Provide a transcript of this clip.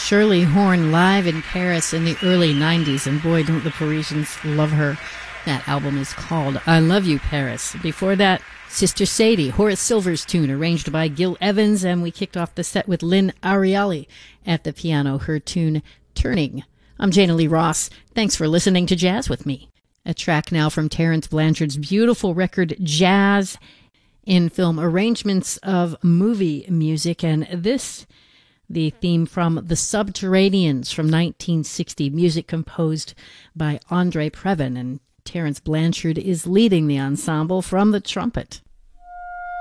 Shirley Horn live in Paris in the early 90s, and boy, don't the Parisians love her. That album is called I Love You, Paris. Before that, Sister Sadie, Horace Silver's tune, arranged by Gil Evans, and we kicked off the set with Lynn Ariali at the piano, her tune Turning. I'm Jana Lee Ross. Thanks for listening to Jazz with me. A track now from Terence Blanchard's beautiful record Jazz in Film, arrangements of movie music, and this, the theme from The Subterraneans from 1960, music composed by Andre Previn, and Terence Blanchard is leading the ensemble from the trumpet.